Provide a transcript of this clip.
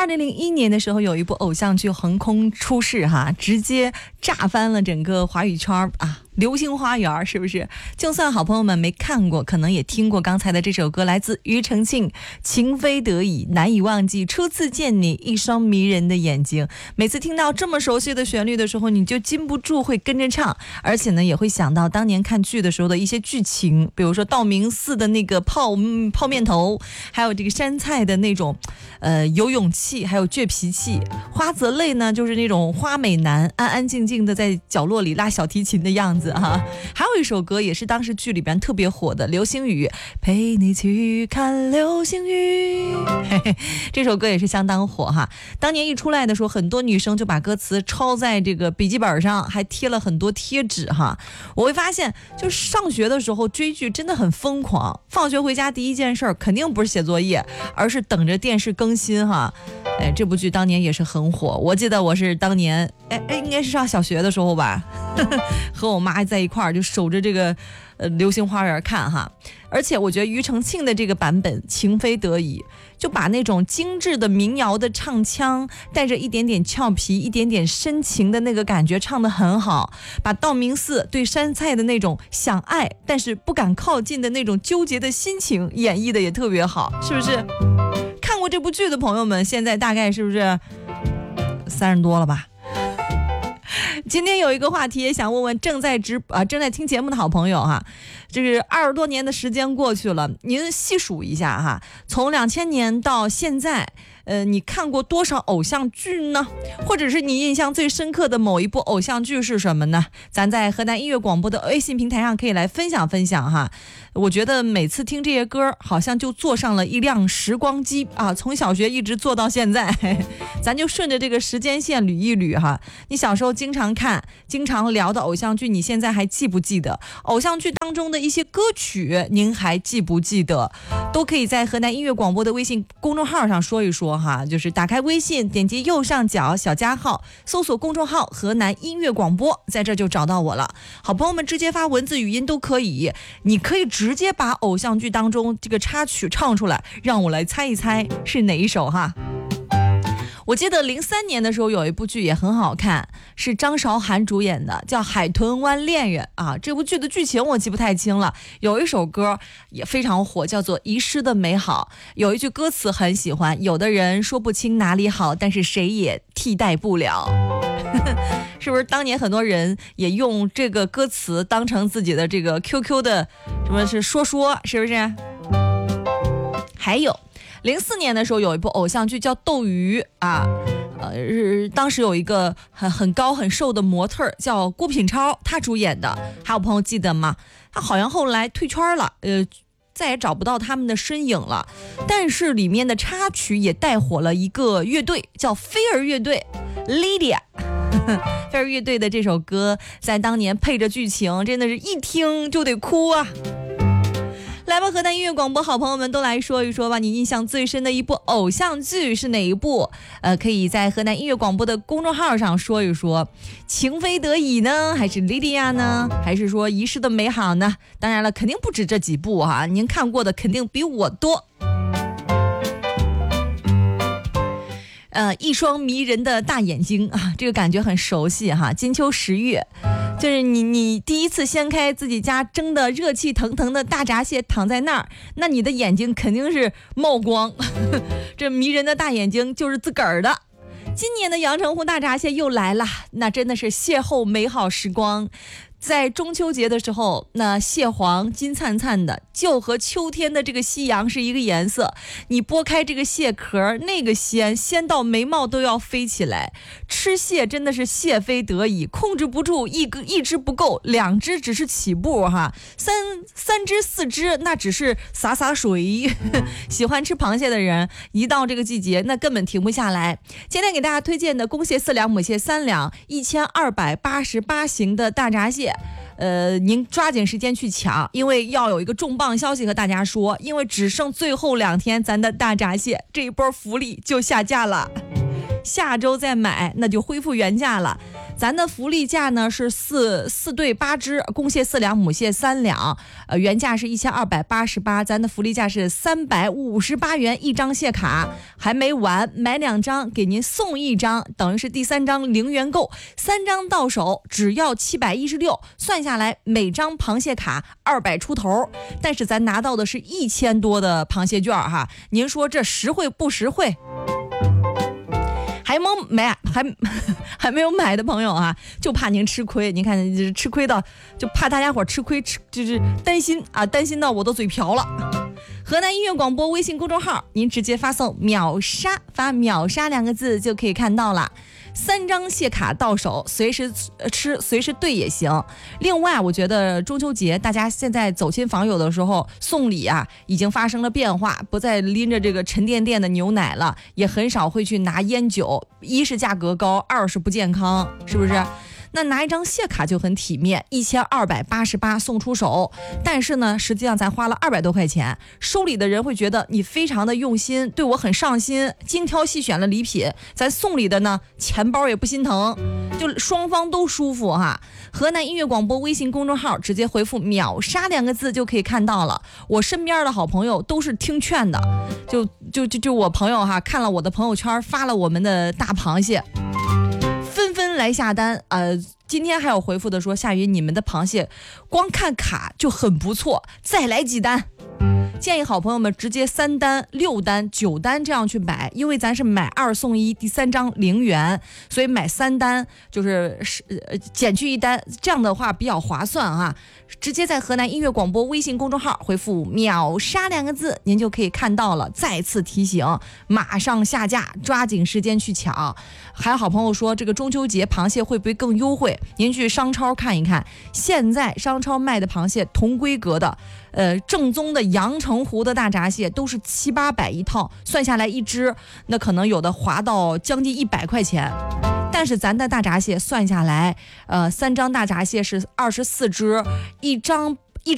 2001年的时候，有一部偶像剧横空出世哈，直接炸翻了整个华语圈啊。流星花园是不是？就算好朋友们没看过，可能也听过刚才的这首歌，来自庾澄庆，情非得已，难以忘记初次见你，一双迷人的眼睛。每次听到这么熟悉的旋律的时候，你就禁不住会跟着唱，而且呢也会想到当年看剧的时候的一些剧情，比如说道明寺的那个泡面头，还有这个山菜的那种有勇气还有倔脾气，花泽类呢就是那种花美男，安安静静的在角落里拉小提琴的样子哈。还有一首歌也是当时剧里边特别火的，流星雨，陪你去看流星雨，嘿嘿，这首歌也是相当火哈。当年一出来的时候，很多女生就把歌词抄在这个笔记本上，还贴了很多贴纸哈。我会发现就是上学的时候追剧真的很疯狂，放学回家第一件事肯定不是写作业，而是等着电视更新哈。这部剧当年也是很火，我记得我是当年应该是上小学的时候吧，和我妈在一块儿就守着这个流星花园看哈。而且我觉得庾澄庆的这个版本情非得已，就把那种精致的民谣的唱腔，带着一点点俏皮一点点深情的那个感觉唱得很好，把道明寺对山菜的那种想爱但是不敢靠近的那种纠结的心情演绎的也特别好，是不是？看过这部剧的朋友们现在大概是不是30多了吧？今天有一个话题也想问问正在听节目的好朋友哈，这是20多年的时间过去了，您细数一下哈，从2000年到现在，你看过多少偶像剧呢？或者是你印象最深刻的某一部偶像剧是什么呢？咱在河南音乐广播的微信平台上可以来分享分享哈。我觉得每次听这些歌，好像就坐上了一辆时光机啊，从小学一直坐到现在，咱就顺着这个时间线捋一捋哈。你小时候经常看、经常聊的偶像剧，你现在还记不记得？偶像剧当中的一些歌曲，您还记不记得？都可以在河南音乐广播的微信公众号上说一说哈，就是打开微信，点击右上角小加号，搜索公众号河南音乐广播，在这就找到我了。好朋友们直接发文字语音都可以，你可以直接把偶像剧当中这个插曲唱出来，让我来猜一猜是哪一首哈。我记得03年的时候有一部剧也很好看，是张韶涵主演的，叫《海豚湾恋人》啊。这部剧的剧情我记不太清了，有一首歌也非常火，叫做《遗失的美好》，有一句歌词很喜欢，有的人说不清哪里好，但是谁也替代不了。是不是当年很多人也用这个歌词当成自己的这个 QQ 的什么是说，是不是？还有04年的时候有一部偶像剧叫《斗鱼》啊，当时有一个很高很瘦的模特叫郭品超，他主演的，还有朋友记得吗？他好像后来退圈了，再也找不到他们的身影了。但是里面的插曲也带火了一个乐队，叫飞儿乐队 Lydia。飞儿乐队的这首歌在当年配着剧情，真的是一听就得哭啊。来吧，河南音乐广播好朋友们都来说一说吧，你印象最深的一部偶像剧是哪一部？可以在河南音乐广播的公众号上说一说，情非得已呢，还是莉莉娅呢，还是说遗失的美好呢？当然了，肯定不止这几部哈，您看过的肯定比我多。一双迷人的大眼睛啊，这个感觉很熟悉哈。金秋十月，就是你第一次掀开自己家蒸的热气腾腾的大闸蟹躺在那儿，那你的眼睛肯定是冒光，这迷人的大眼睛就是自个儿的。今年的阳澄湖大闸蟹又来了，那真的是邂逅美好时光。在中秋节的时候，那蟹黄金灿灿的，就和秋天的这个夕阳是一个颜色。你剥开这个蟹壳，那个鲜到眉毛都要飞起来。吃蟹真的是蟹非得已，控制不住，一只不够，2只只是起步哈，3只4只那只是洒水。喜欢吃螃蟹的人，一到这个季节，那根本停不下来。今天给大家推荐的公蟹4两，母蟹3两，1288型的大闸蟹。您抓紧时间去抢，因为要有一个重磅消息和大家说，因为只剩最后2天，咱的大闸蟹这一波福利就下架了，下周再买那就恢复原价了。 咱的福利价呢是四对8只，公蟹4两，母蟹3两，原价是1288，咱的福利价是358元一张蟹卡，还没完，买2张给您送1张，等于是第3张0元购，3张到手只要716，算下来每张螃蟹卡200出头，但是咱拿到的是1000多的螃蟹券哈，您说这实惠不实惠？还没有买的朋友啊，就怕您吃亏。您看，吃亏到就怕大家伙吃亏，就是担心到我都嘴瓢了。河南音乐广播微信公众号，您直接发送秒杀，发秒杀2个字就可以看到了。3张蟹卡到手，随时吃随时兑也行。另外我觉得中秋节大家现在走亲访友的时候送礼啊已经发生了变化，不再拎着这个沉甸甸的牛奶了，也很少会去拿烟酒，一是价格高，二是不健康，是不是？那拿一张蟹卡就很体面，1288送出手，但是呢，实际上咱花了200多块钱，收礼的人会觉得你非常的用心，对我很上心，精挑细选了礼品，咱送礼的呢，钱包也不心疼，就双方都舒服哈。河南音乐广播微信公众号直接回复秒杀2个字就可以看到了。我身边的好朋友都是听劝的，就我朋友哈，看了我的朋友圈发了我们的大螃蟹，纷纷来下单。今天还有回复的说，夏云你们的螃蟹光看卡就很不错，再来几单。建议好朋友们直接3单、6单、9单这样去买，因为咱是买2送1，第3张0元，所以买3单就是减去1单，这样的话比较划算啊。直接在河南音乐广播微信公众号回复秒杀2个字，您就可以看到了。再次提醒，马上下架，抓紧时间去抢。还有好朋友说，这个中秋节螃蟹会不会更优惠？您去商超看一看，现在商超卖的螃蟹同规格的正宗的阳澄湖的大闸蟹都是700-800一套，算下来一只那可能有的划到将近100块钱。但是咱的大闸蟹算下来，3张大闸蟹是24只，一张